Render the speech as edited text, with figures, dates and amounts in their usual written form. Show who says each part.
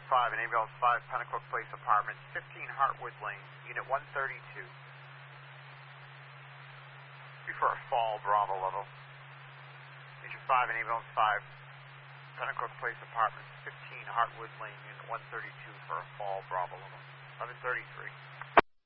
Speaker 1: 5 and ambulance 5, Pennacook Place Apartments, 15 Hartwood Lane, Unit 132. Before a fall, Bravo level. Agent 5 and ambulance 5, Pennacook Place Apartments, 15 Hartwood Lane, Unit 132 for a fall, Bravo level. 1133.